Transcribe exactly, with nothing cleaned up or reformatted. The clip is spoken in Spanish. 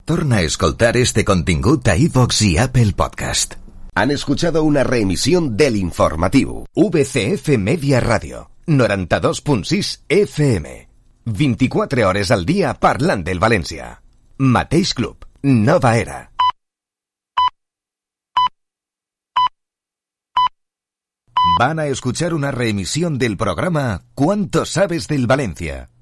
Torna a escoltar este contingut a iVox i Apple Podcast. Han escuchado una reemisión del informativo. V C F Media Radio, noranta dos punt sis F M. vint-i-quatre hores al día parlant del València. Mateix club, nova era. Van a escuchar una reemisión del programa ¿Cuánto sabes del Valencia?